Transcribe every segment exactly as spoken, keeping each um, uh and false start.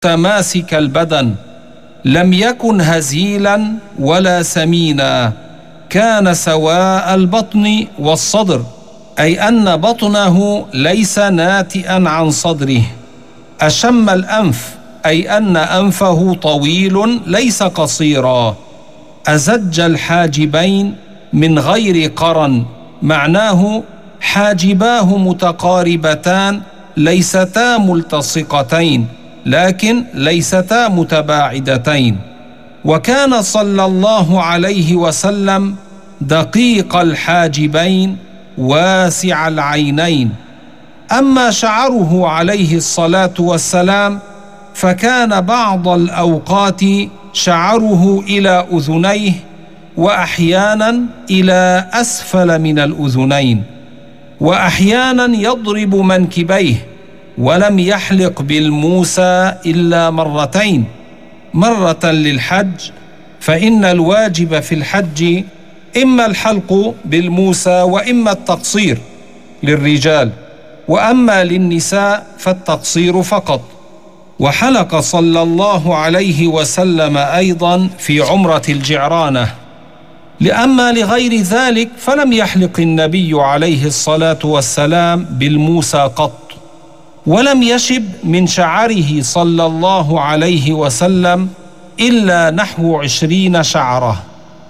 متماسك البدن، لم يكن هزيلا ولا سمينا، كان سواء البطن والصدر، أي أن بطنه ليس ناتئا عن صدره. أشم الأنف، أي أن أنفه طويل ليس قصيرا. أزج الحاجبين من غير قرن، معناه حاجباه متقاربتان ليستا ملتصقتين لكن ليستا متباعدتين. وكان صلى الله عليه وسلم دقيق الحاجبين واسع العينين. أما شعره عليه الصلاة والسلام فكان بعض الأوقات شعره إلى أذنيه، وأحيانا إلى أسفل من الأذنين، وأحيانا يضرب منكبيه، ولم يحلق بالموسى إلا مرتين، مرة للحج، فإن الواجب في الحج إما الحلق بالموسى وإما التقصير للرجال، وأما للنساء فالتقصير فقط. وحلق صلى الله عليه وسلم أيضا في عمرة الجعرانة. لأما لغير ذلك فلم يحلق النبي عليه الصلاة والسلام بالموسى قط، ولم يشب من شعره صلى الله عليه وسلم إلا نحو عشرين شعرة.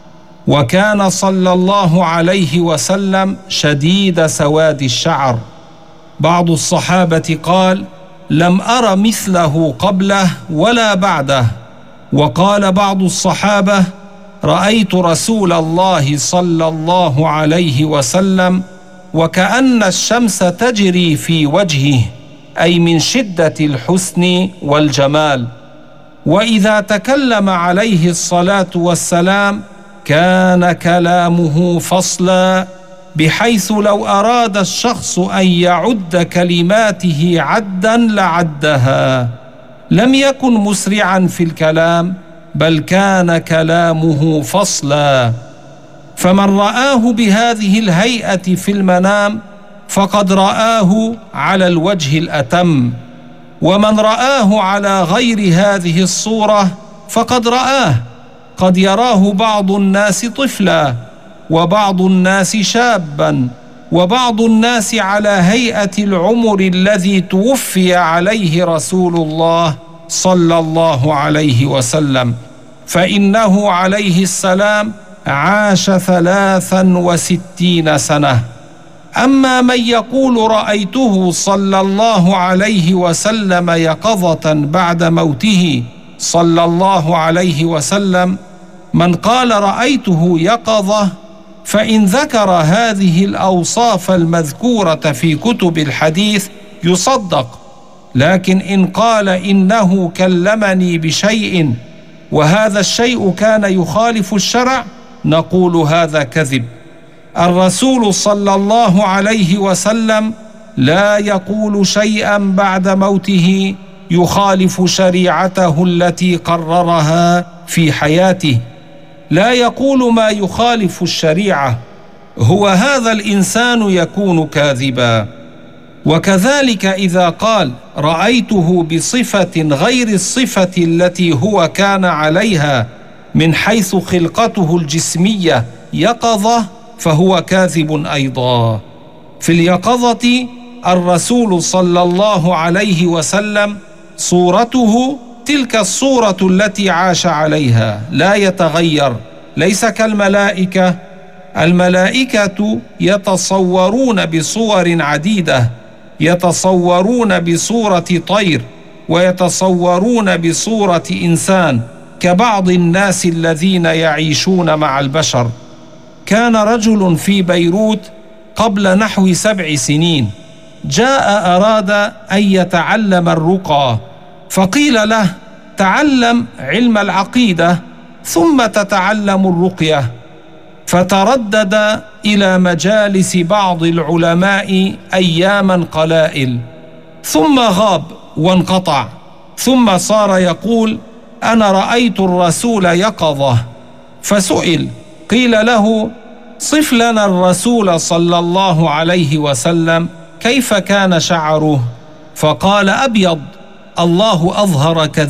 وكان صلى الله عليه وسلم شديد سواد الشعر. بعض الصحابة قال: لم أر مثله قبله ولا بعده. وقال بعض الصحابة: رأيت رسول الله صلى الله عليه وسلم وكأن الشمس تجري في وجهه، أي من شدة الحسن والجمال. وإذا تكلم عليه الصلاة والسلام كان كلامه فصلا، بحيث لو أراد الشخص أن يعد كلماته عدا لعدها. لم يكن مسرعا في الكلام، بل كان كلامه فصلا. فمن رآه بهذه الهيئة في المنام فقد رآه على الوجه الأتم، ومن رآه على غير هذه الصورة فقد رآه. قد يراه بعض الناس طفلا، وبعض الناس شابا، وبعض الناس على هيئة العمر الذي توفي عليه رسول الله صلى الله عليه وسلم، فإنه عليه السلام عاش ثلاثا وستين سنة. أما من يقول رأيته صلى الله عليه وسلم يقظة بعد موته صلى الله عليه وسلم، من قال رأيته يقظة فإن ذكر هذه الأوصاف المذكورة في كتب الحديث يصدق، لكن إن قال إنه كلمني بشيء وهذا الشيء كان يخالف الشرع نقول هذا كذب. الرسول صلى الله عليه وسلم لا يقول شيئا بعد موته يخالف شريعته التي قررها في حياته، لا يقول ما يخالف الشريعة، هو هذا الإنسان يكون كاذبا. وكذلك إذا قال رأيته بصفة غير الصفة التي هو كان عليها من حيث خلقته الجسمية يقظة فهو كاذب أيضا. في اليقظة الرسول صلى الله عليه وسلم صورته تلك الصورة التي عاش عليها لا يتغير، ليس كالملائكة. الملائكة يتصورون بصور عديدة، يتصورون بصورة طير، ويتصورون بصورة إنسان كبعض الناس الذين يعيشون مع البشر. كان رجل في بيروت قبل نحو سبع سنين جاء أراد أن يتعلم الرقى، فقيل له: تعلم علم العقيدة ثم تتعلم الرقية. فتردد إلى مجالس بعض العلماء أياما قلائل، ثم غاب وانقطع، ثم صار يقول: أنا رأيت الرسول يقظة. فسئل، قيل له: صف لنا الرسول صلى الله عليه وسلم كيف كان شعره؟ فقال: أبيض. الله أظهر